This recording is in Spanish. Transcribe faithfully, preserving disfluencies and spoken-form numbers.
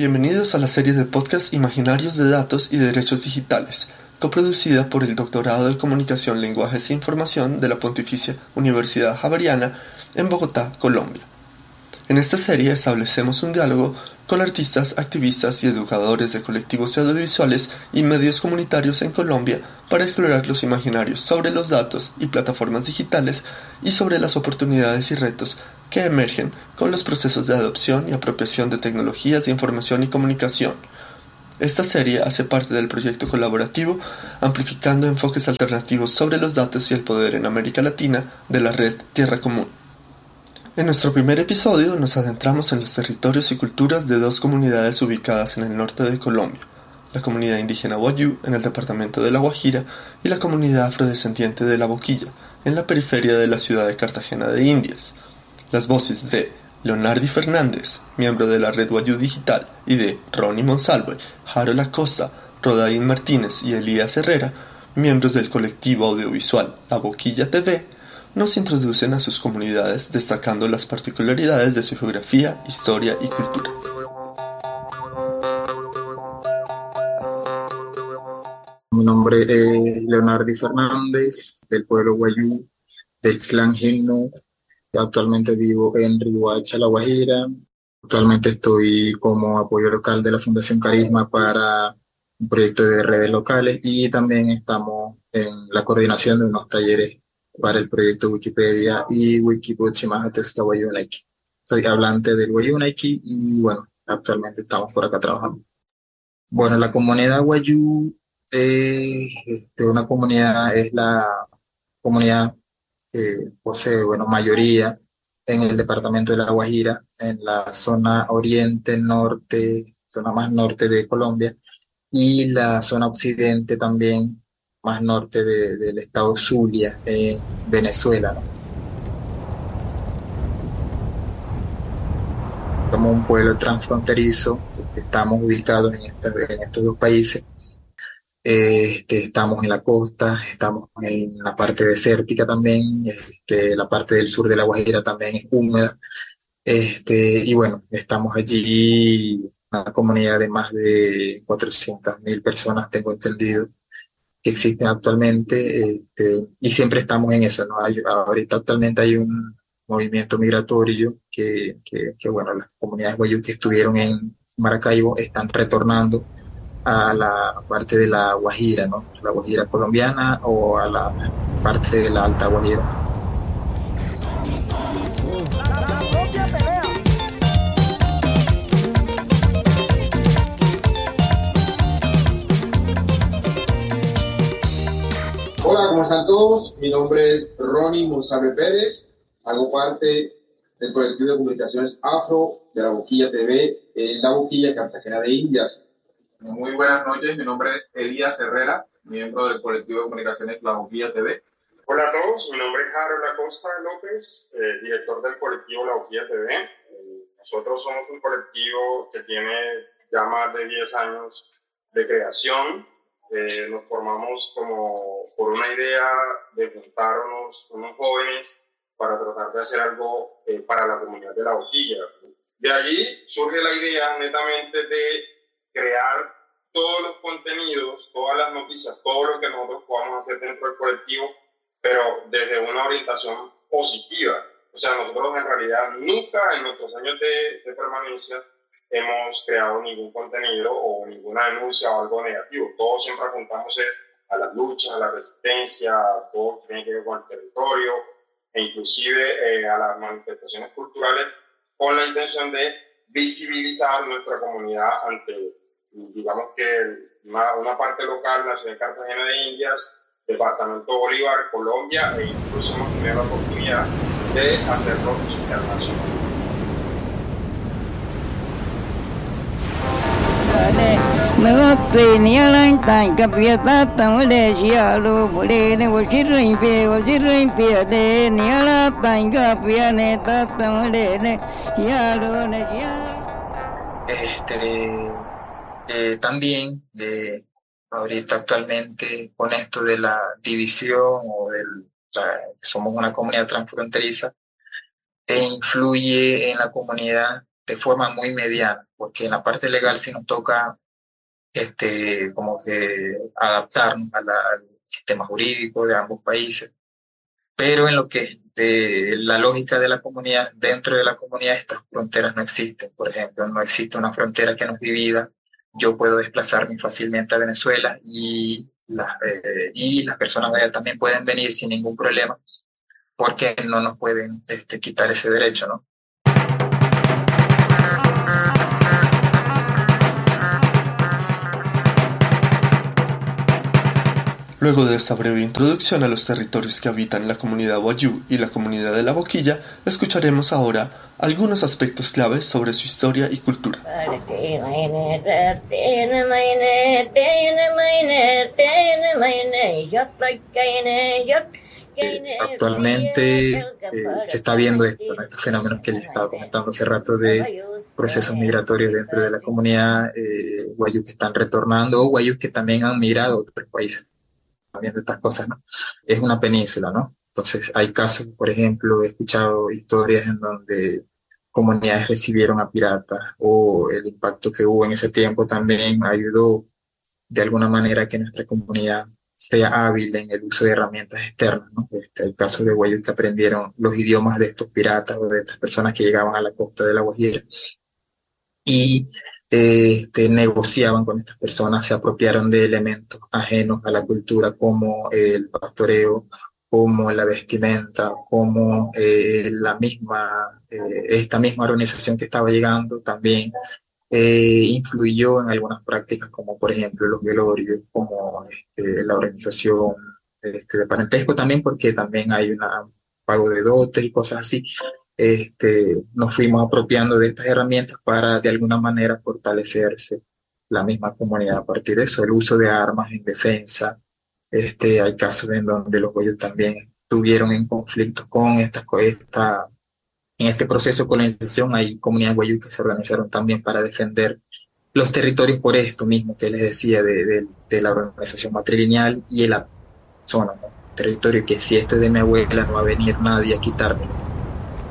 Bienvenidos a la serie de podcast Imaginarios de Datos y Derechos Digitales, coproducida por el Doctorado de Comunicación, Lenguajes e Información de la Pontificia Universidad Javeriana en Bogotá, Colombia. En esta serie establecemos un diálogo con artistas, activistas y educadores de colectivos audiovisuales y medios comunitarios en Colombia para explorar los imaginarios sobre los datos y plataformas digitales y sobre las oportunidades y retos que emergen con los procesos de adopción y apropiación de tecnologías de información y comunicación. Esta serie hace parte del proyecto colaborativo Amplificando enfoques alternativos sobre los datos y el poder en América Latina de la red Tierra Común. En nuestro primer episodio nos adentramos en los territorios y culturas de dos comunidades ubicadas en el norte de Colombia, la comunidad indígena Wayuu en el departamento de La Guajira y la comunidad afrodescendiente de La Boquilla en la periferia de la ciudad de Cartagena de Indias. Las voces de Leonardi Fernández, miembro de la red Wayuu Digital, y de Ronnie Monsalve, Harold Acosta, Rodaín Martínez y Elías Herrera, miembros del colectivo audiovisual La Boquilla T V, nos introducen a sus comunidades destacando las particularidades de su geografía, historia y cultura. Mi nombre es Leonardi Fernández, del pueblo Wayuu, del clan Gilno. Actualmente vivo en Riohacha, La Guajira. Actualmente estoy como apoyo local de la Fundación Carisma para un proyecto de redes locales y también estamos en la coordinación de unos talleres para el proyecto Wikipedia y Wikibochimahatesta Wayuunaki. Soy hablante del Wayuunaki y bueno, actualmente estamos por acá trabajando. Bueno, la comunidad Wayuu eh, de una comunidad es la comunidad que posee, bueno, mayoría en el departamento de La Guajira, en la zona oriente, norte, zona más norte de Colombia, y la zona occidente también, más norte de, del estado Zulia, en Venezuela, ¿no? Somos un pueblo transfronterizo, estamos ubicados en, esta, en estos dos países. Este, estamos en la costa, estamos en la parte desértica también, este, la parte del sur de La Guajira también es húmeda, este, y bueno, estamos allí, una comunidad de más de cuatrocientas mil personas, tengo entendido, que existen actualmente, este, y siempre estamos en eso, ¿no? Hay, ahorita actualmente hay un movimiento migratorio que, que, que bueno, las comunidades Wayuu que estuvieron en Maracaibo están retornando a la parte de la Guajira, ¿no? La Guajira colombiana o a la parte de la Alta Guajira. Hola, ¿cómo están todos? Mi nombre es Ronnie Monsalve Pérez, hago parte del colectivo de comunicaciones Afro de La Boquilla T V en La Boquilla, Cartagena de Indias. Muy buenas noches, mi nombre es Elías Herrera, miembro del colectivo de comunicaciones La Boquilla T V. Hola a todos, mi nombre es Harold Acosta López, eh, director del colectivo La Boquilla T V. Eh, nosotros somos un colectivo que tiene ya más de diez años de creación. Eh, nos formamos como por una idea de juntarnos unos jóvenes para tratar de hacer algo eh, para la comunidad de La Boquilla. De allí surge la idea netamente de crear todos los contenidos, todas las noticias, todo lo que nosotros podamos hacer dentro del colectivo, pero desde una orientación positiva. O sea, nosotros en realidad nunca en nuestros años de, de permanencia hemos creado ningún contenido o ninguna denuncia o algo negativo. Todo siempre apuntamos es a las luchas, a la resistencia, a todo lo que tiene que ver con el territorio e inclusive eh, a las manifestaciones culturales con la intención de visibilizar nuestra comunidad ante, digamos que una, una parte local, la ciudad de Cartagena de Indias, departamento Bolívar, Colombia, e incluso hemos tenido la oportunidad de hacerlo internacional. Este, eh, también eh, ahorita actualmente con esto de la división o del la, somos una comunidad transfronteriza, e influye en la comunidad de forma muy mediana, porque en la parte legal sí nos toca este, como que adaptarnos a la, al sistema jurídico de ambos países, pero en lo que es de la lógica de la comunidad, dentro de la comunidad estas fronteras no existen. Por ejemplo, no existe una frontera que nos divida. Yo puedo desplazarme fácilmente a Venezuela y las, eh, y las personas allá también pueden venir sin ningún problema, porque no nos pueden este, quitar ese derecho, ¿no? Luego de esta breve introducción a los territorios que habitan la comunidad wayuu y la comunidad de La Boquilla, escucharemos ahora algunos aspectos claves sobre su historia y cultura. Eh, actualmente eh, se está viendo esto, ¿no? Estos fenómenos que les estaba comentando hace rato de procesos migratorios dentro de la comunidad eh, wayuu que están retornando, o wayúus que también han migrado a otros países. Viendo estas cosas, ¿no? Es una península, ¿no? Entonces hay casos, por ejemplo, he escuchado historias en donde comunidades recibieron a piratas, o el impacto que hubo en ese tiempo también ayudó de alguna manera a que nuestra comunidad sea hábil en el uso de herramientas externas, ¿no? Este, el caso de wayúus que aprendieron los idiomas de estos piratas o de estas personas que llegaban a la costa de La Guajira y Este, negociaban con estas personas, se apropiaron de elementos ajenos a la cultura como eh, el pastoreo, como la vestimenta, como eh, la misma, eh, esta misma organización que estaba llegando también eh, influyó en algunas prácticas como por ejemplo los velorios, como este, la organización este, de parentesco también, porque también hay un pago de dotes y cosas así. Este, nos fuimos apropiando de estas herramientas para de alguna manera fortalecerse la misma comunidad a partir de eso, el uso de armas en defensa. Este, hay casos en donde los wayúus también estuvieron en conflicto con esta, esta, en este proceso de colonización. Hay comunidades wayúu que se organizaron también para defender los territorios por esto mismo que les decía de, de, de la organización matrilineal y el zona, ¿no? Territorio que si esto es de mi abuela no va a venir nadie a quitármelo.